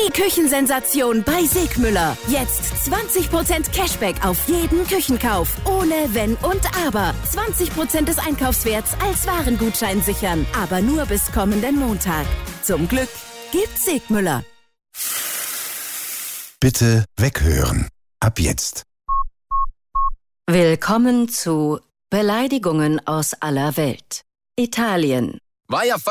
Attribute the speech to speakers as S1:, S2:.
S1: Die Küchensensation bei Sigmüller. Jetzt 20% Cashback auf jeden Küchenkauf. Ohne Wenn und Aber. 20% des Einkaufswerts als Warengutschein sichern. Aber nur bis kommenden Montag. Zum Glück gibt's Sigmüller.
S2: Bitte weghören. Ab jetzt.
S3: Willkommen zu Beleidigungen aus aller Welt. Italien.
S4: War ja